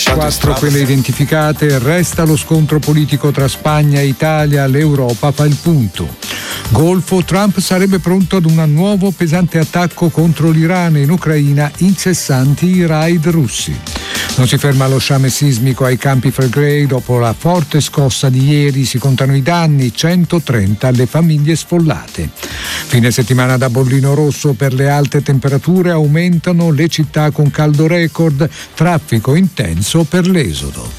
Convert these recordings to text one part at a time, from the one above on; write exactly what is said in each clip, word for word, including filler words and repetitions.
Quattro quelle identificate, resta lo scontro politico tra Spagna e Italia, l'Europa fa il punto. Golfo, Trump sarebbe pronto ad un nuovo pesante attacco contro l'Iran e in Ucraina incessanti i raid russi. Non si ferma lo sciame sismico ai Campi Flegrei, dopo la forte scossa di ieri si contano i danni, centotrenta alle famiglie sfollate. Fine settimana da bollino rosso per le alte temperature, aumentano le città con caldo record, traffico intenso per l'esodo.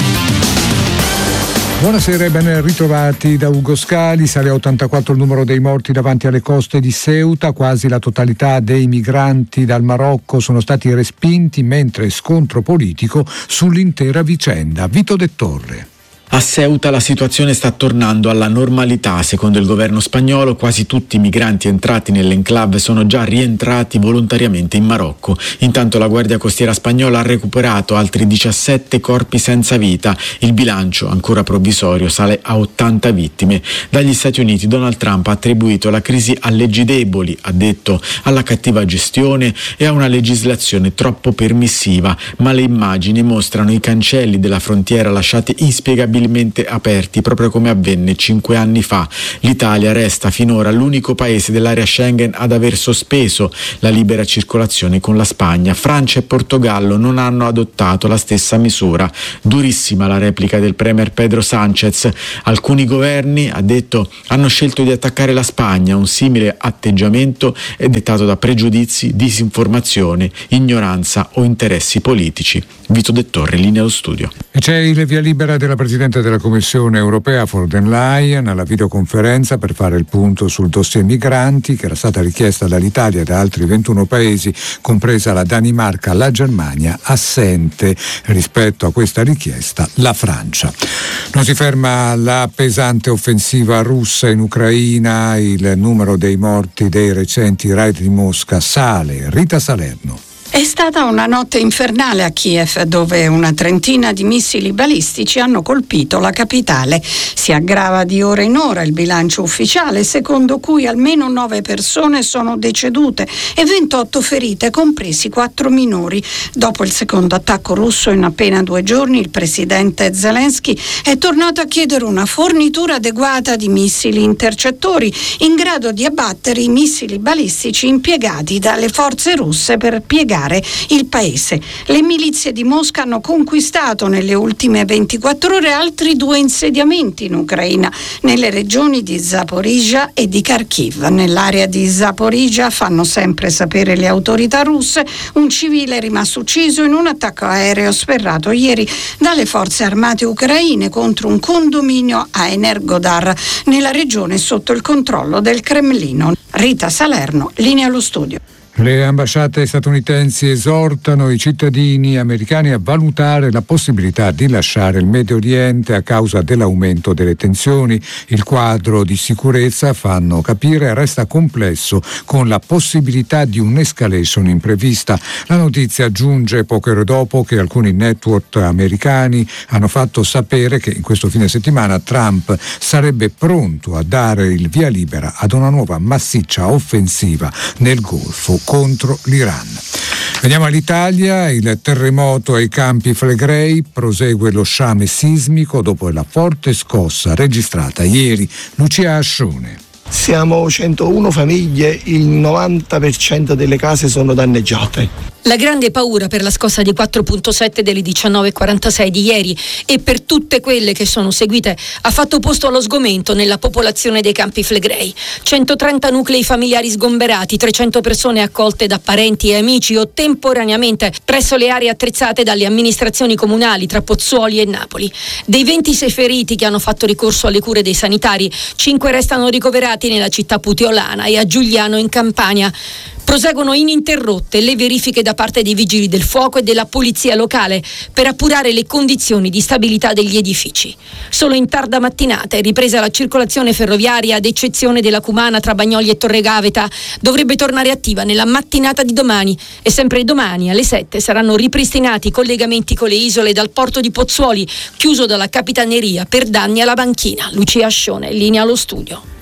Buonasera e ben ritrovati da Ugo Scali. Sale a ottantaquattro il numero dei morti davanti alle coste di Ceuta, quasi la totalità dei migranti dal Marocco sono stati respinti, mentre scontro politico sull'intera vicenda. Vito De Torre. A Ceuta la situazione sta tornando alla normalità. Secondo il governo spagnolo, quasi tutti i migranti entrati nell'enclave sono già rientrati volontariamente in Marocco. Intanto la Guardia Costiera spagnola ha recuperato altri diciassette corpi senza vita. Il bilancio, ancora provvisorio, sale a ottanta vittime. Dagli Stati Uniti Donald Trump ha attribuito la crisi a leggi deboli, ha detto, alla cattiva gestione e a una legislazione troppo permissiva, ma le immagini mostrano i cancelli della frontiera lasciati inspiegabilmente aperti, proprio come avvenne cinque anni fa. L'Italia resta finora l'unico paese dell'area Schengen ad aver sospeso la libera circolazione con la Spagna. Francia e Portogallo non hanno adottato la stessa misura. Durissima la replica del premier Pedro Sánchez. Alcuni governi, ha detto, hanno scelto di attaccare la Spagna. Un simile atteggiamento è dettato da pregiudizi, disinformazione, ignoranza o interessi politici. Vito De Torre, linea allo studio. E c'è il via libera della Presidente della Commissione europea von der Leyen alla videoconferenza per fare il punto sul dossier migranti, che era stata richiesta dall'Italia e da altri ventuno paesi, compresa la Danimarca, la Germania, assente rispetto a questa richiesta la Francia. Non si ferma la pesante offensiva russa in Ucraina, il numero dei morti dei recenti raid di Mosca sale. Rita Salerno. È stata una notte infernale a Kiev, dove una trentina di missili balistici hanno colpito la capitale. Si aggrava di ora in ora il bilancio ufficiale, secondo cui almeno nove persone sono decedute e ventotto ferite, compresi quattro minori. Dopo il secondo attacco russo in appena due giorni, il presidente Zelensky è tornato a chiedere una fornitura adeguata di missili intercettori in grado di abbattere i missili balistici impiegati dalle forze russe per piegare il paese. Le milizie di Mosca hanno conquistato nelle ultime ventiquattro ore altri due insediamenti in Ucraina, nelle regioni di Zaporizhzhia e di Kharkiv. Nell'area di Zaporizhzhia, fanno sempre sapere le autorità russe, un civile è rimasto ucciso in un attacco aereo sferrato ieri dalle forze armate ucraine contro un condominio a Energodar, nella regione sotto il controllo del Cremlino. Rita Salerno, linea allo studio. Le ambasciate statunitensi esortano i cittadini americani a valutare la possibilità di lasciare il Medio Oriente a causa dell'aumento delle tensioni. Il quadro di sicurezza, fanno capire, resta complesso con la possibilità di un'escalation imprevista. La notizia giunge poche ore dopo che alcuni network americani hanno fatto sapere che in questo fine settimana Trump sarebbe pronto a dare il via libera ad una nuova massiccia offensiva nel Golfo contro l'Iran. Veniamo all'Italia. Il terremoto ai Campi Flegrei, prosegue lo sciame sismico dopo la forte scossa registrata ieri. Lucia Ascione. Siamo centouno famiglie, il novanta per cento delle case sono danneggiate. La grande paura per la scossa di quattro virgola sette delle diciannove e quarantasei di ieri e per tutte quelle che sono seguite ha fatto posto allo sgomento nella popolazione dei Campi Flegrei. centotrenta nuclei familiari sgomberati, trecento persone accolte da parenti e amici o temporaneamente presso le aree attrezzate dalle amministrazioni comunali tra Pozzuoli e Napoli. Dei ventisei feriti che hanno fatto ricorso alle cure dei sanitari, cinque restano ricoverati nella città puteolana e a Giugliano in Campania. Proseguono ininterrotte le verifiche da parte dei vigili del fuoco e della polizia locale per appurare le condizioni di stabilità degli edifici. Solo in tarda mattinata è ripresa la circolazione ferroviaria, ad eccezione della Cumana tra Bagnoli e Torregaveta. Dovrebbe tornare attiva nella mattinata di domani e sempre domani alle sette saranno ripristinati i collegamenti con le isole dal porto di Pozzuoli, chiuso dalla Capitaneria per danni alla banchina. Lucia Ascione, linea allo studio.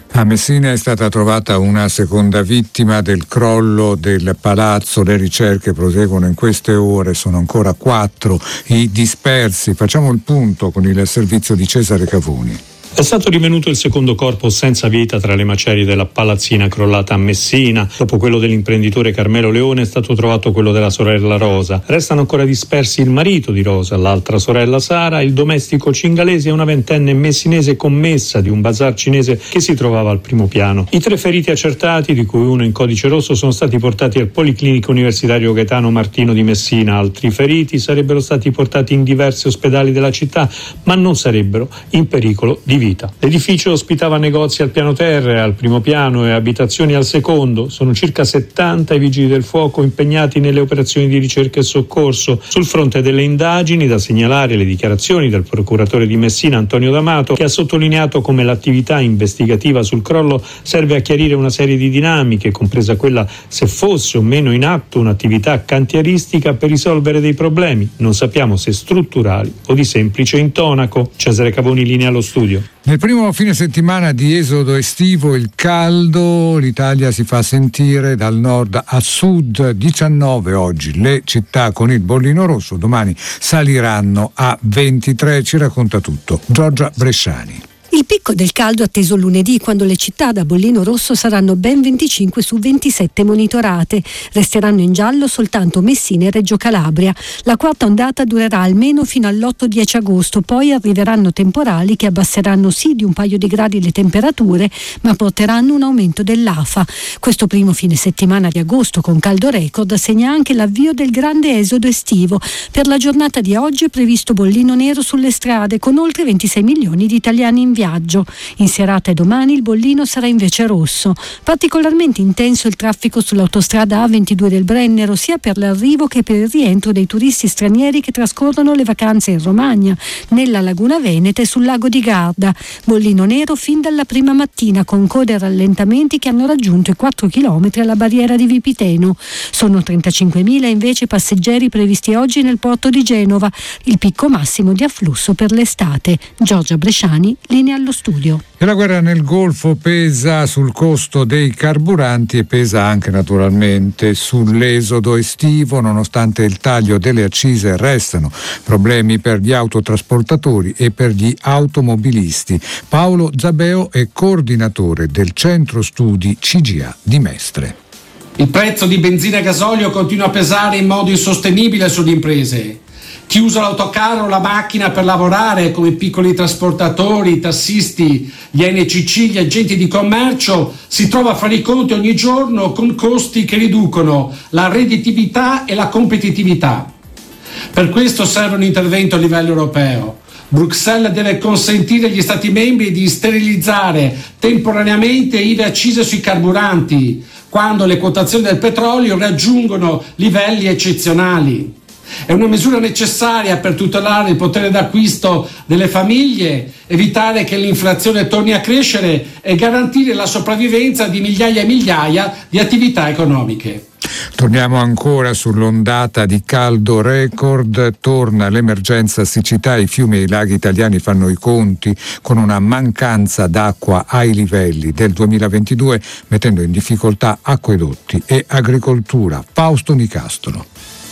A Messina è stata trovata una seconda vittima del crollo del palazzo. Le ricerche proseguono in queste ore, sono ancora quattro i dispersi. Facciamo il punto con il servizio di Cesare Cavoni. È stato rinvenuto il secondo corpo senza vita tra le macerie della palazzina crollata a Messina. Dopo quello dell'imprenditore Carmelo Leone è stato trovato quello della sorella Rosa. Restano ancora dispersi il marito di Rosa, l'altra sorella Sara, il domestico cingalese e una ventenne messinese commessa di un bazar cinese che si trovava al primo piano. I tre feriti accertati, di cui uno in codice rosso, sono stati portati al Policlinico Universitario Gaetano Martino di Messina. Altri feriti sarebbero stati portati in diversi ospedali della città, ma non sarebbero in pericolo di vita. L'edificio ospitava negozi al piano terra e al primo piano e abitazioni al secondo. Sono circa settanta i vigili del fuoco impegnati nelle operazioni di ricerca e soccorso. Sul fronte delle indagini, da segnalare le dichiarazioni del procuratore di Messina Antonio D'Amato, che ha sottolineato come l'attività investigativa sul crollo serve a chiarire una serie di dinamiche, compresa quella se fosse o meno in atto un'attività cantieristica per risolvere dei problemi, non sappiamo se strutturali o di semplice intonaco. Cesare Cavoni, linea allo studio. Nel primo fine settimana di esodo estivo, il caldo, l'Italia si fa sentire dal nord a sud. diciannove oggi le città con il bollino rosso, domani saliranno a ventitré. Ci racconta tutto Giorgia Bresciani. Il picco del caldo atteso lunedì, quando le città da bollino rosso saranno ben venticinque su ventisette monitorate. Resteranno in giallo soltanto Messina e Reggio Calabria. La quarta ondata durerà almeno fino all'otto dieci agosto, poi arriveranno temporali che abbasseranno sì di un paio di gradi le temperature, ma porteranno un aumento dell'A F A. Questo primo fine settimana di agosto con caldo record segna anche l'avvio del grande esodo estivo. Per la giornata di oggi è previsto bollino nero sulle strade, con oltre ventisei milioni di italiani in viaggio. In serata e domani il bollino sarà invece rosso. Particolarmente intenso il traffico sull'autostrada A ventidue del Brennero, sia per l'arrivo che per il rientro dei turisti stranieri che trascorrono le vacanze in Romagna, nella Laguna Veneta e sul lago di Garda. Bollino nero fin dalla prima mattina, con code e rallentamenti che hanno raggiunto i quattro chilometri alla barriera di Vipiteno. Sono trentacinquemila invece passeggeri previsti oggi nel porto di Genova, il picco massimo di afflusso per l'estate. Giorgia Bresciani, linea allo studio. E la guerra nel Golfo pesa sul costo dei carburanti e pesa anche naturalmente sull'esodo estivo. Nonostante il taglio delle accise, restano problemi per gli autotrasportatori e per gli automobilisti. Paolo Zabeo è coordinatore del centro studi C G A di Mestre. Il prezzo di benzina e gasolio continua a pesare in modo insostenibile sulle imprese. Chi usa l'autocarro o la macchina per lavorare, come piccoli trasportatori, i tassisti, gli N C C, gli agenti di commercio, si trova a fare i conti ogni giorno con costi che riducono la redditività e la competitività. Per questo serve un intervento a livello europeo. Bruxelles deve consentire agli Stati membri di sterilizzare temporaneamente I V A e accise sui carburanti, quando le quotazioni del petrolio raggiungono livelli eccezionali. È una misura necessaria per tutelare il potere d'acquisto delle famiglie, evitare che l'inflazione torni a crescere e garantire la sopravvivenza di migliaia e migliaia di attività economiche. Torniamo ancora sull'ondata di caldo record. Torna l'emergenza siccità. I fiumi e i laghi italiani fanno i conti con una mancanza d'acqua ai livelli del duemilaventidue, mettendo in difficoltà acquedotti e agricoltura. Fausto Nicastro.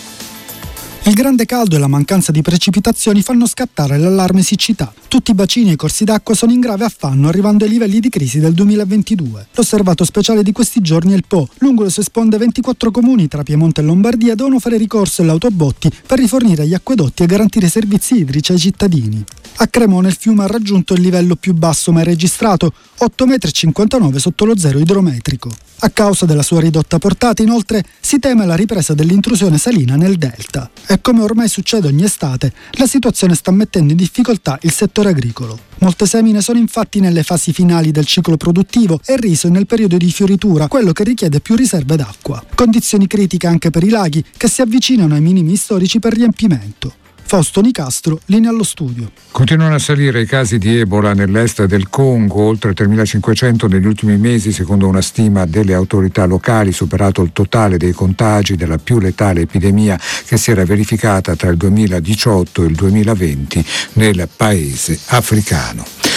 Il grande caldo e la mancanza di precipitazioni fanno scattare l'allarme siccità. Tutti i bacini e i corsi d'acqua sono in grave affanno, arrivando ai livelli di crisi del duemilaventidue. L'osservato speciale di questi giorni è il Po. Lungo le sue sponde ventiquattro comuni tra Piemonte e Lombardia devono fare ricorso alle autobotti per rifornire gli acquedotti e garantire servizi idrici ai cittadini. A Cremona il fiume ha raggiunto il livello più basso mai registrato, otto virgola cinquantanove metri sotto lo zero idrometrico. A causa della sua ridotta portata, inoltre, si teme la ripresa dell'intrusione salina nel delta. E come ormai succede ogni estate, la situazione sta mettendo in difficoltà il settore agricolo. Molte semine sono infatti nelle fasi finali del ciclo produttivo e il riso è nel periodo di fioritura, quello che richiede più riserve d'acqua. Condizioni critiche anche per i laghi, che si avvicinano ai minimi storici per riempimento. Fausto Nicastro, linea allo studio. Continuano a salire i casi di Ebola nell'est del Congo, oltre tremilacinquecento negli ultimi mesi, secondo una stima delle autorità locali, superato il totale dei contagi della più letale epidemia che si era verificata tra il duemiladiciotto e il duemilaventi nel paese africano.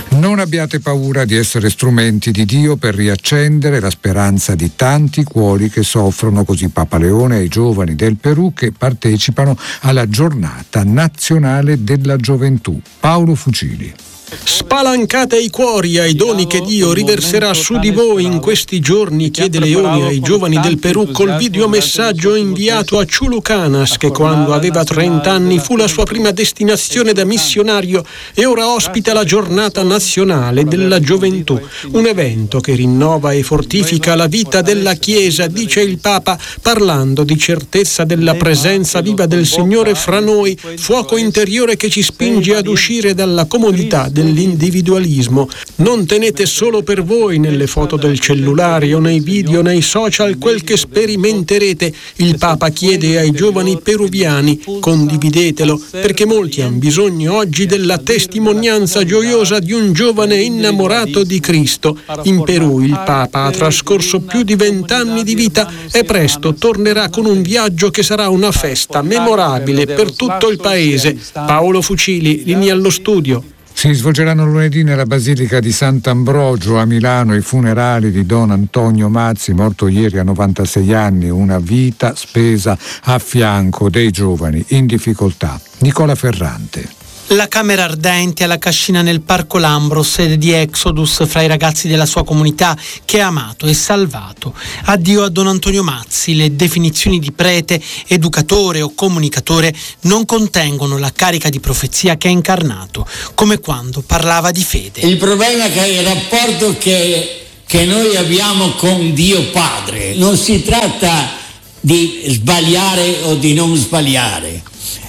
Non abbiate paura di essere strumenti di Dio per riaccendere la speranza di tanti cuori che soffrono, così Papa Leone ai giovani del Perù che partecipano alla giornata nazionale della gioventù. Paolo Fucili. Spalancate i cuori ai doni che Dio riverserà su di voi in questi giorni, chiede Leone ai giovani del Perù col videomessaggio inviato a Chulucanas, che quando aveva trenta anni fu la sua prima destinazione da missionario e ora ospita la giornata nazionale della gioventù, un evento che rinnova e fortifica la vita della Chiesa, dice il Papa, parlando di certezza della presenza viva del Signore fra noi, fuoco interiore che ci spinge ad uscire dalla comodità dell'individualismo. Non tenete solo per voi nelle foto del cellulare o nei video, nei social quel che sperimenterete. Il Papa chiede ai giovani peruviani: condividetelo, perché molti hanno bisogno oggi della testimonianza gioiosa di un giovane innamorato di Cristo. In Perù il Papa ha trascorso più di vent'anni di vita e presto tornerà con un viaggio che sarà una festa memorabile per tutto il paese. Paolo Fucili, linea allo studio. Si svolgeranno lunedì nella Basilica di Sant'Ambrogio a Milano i funerali di Don Antonio Mazzi, morto ieri a novantasei anni, una vita spesa a fianco dei giovani in difficoltà. Nicola Ferrante. La camera ardente alla cascina nel Parco Lambro, sede di Exodus fra i ragazzi della sua comunità che ha amato e salvato. Addio a Don Antonio Mazzi. Le definizioni di prete, educatore o comunicatore non contengono la carica di profezia che ha incarnato, come quando parlava di fede. Il problema è che il rapporto che, che noi abbiamo con Dio Padre non si tratta di sbagliare o di non sbagliare.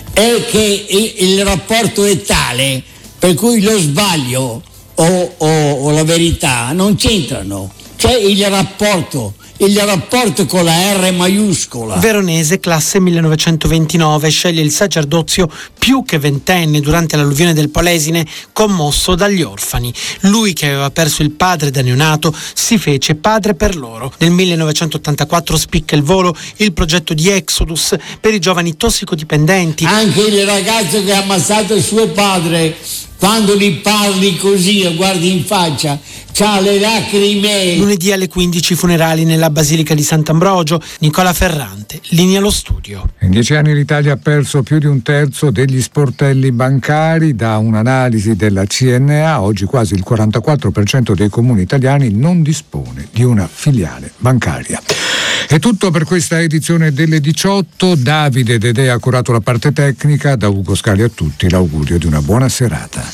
È che il, il rapporto è tale per cui lo sbaglio o, o, o la verità non c'entrano. C'è il rapporto, il rapporto con la R maiuscola. Veronese, classe millenovecentoventinove, sceglie il sacerdozio più che ventenne durante l'alluvione del Polesine, commosso dagli orfani. Lui, che aveva perso il padre da neonato, si fece padre per loro. Nel millenovecentottantaquattro spicca il volo il progetto di Exodus per i giovani tossicodipendenti. Anche il ragazzo che ha ammazzato il suo padre, quando gli parli così e guardi in faccia, c'ha le lacrime. Lunedì alle quindici funerali nella Basilica di Sant'Ambrogio. Nicola Ferrante, linea allo studio. In dieci anni l'Italia ha perso più di un terzo degli sportelli bancari. Da un'analisi della C N A, oggi quasi il quarantaquattro per cento dei comuni italiani non dispone di una filiale bancaria. È tutto per questa edizione delle diciotto. Davide Dedè ha curato la parte tecnica. Da Ugo Scali a tutti l'augurio di una buona serata.